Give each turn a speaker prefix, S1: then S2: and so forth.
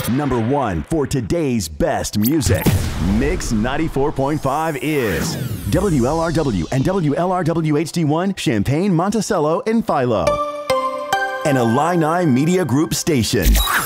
S1: #1 for today's best music. Mix 94.5 is WLRW and WLRW HD1 Champaign, Monticello, and Philo. An Illini Media Group station.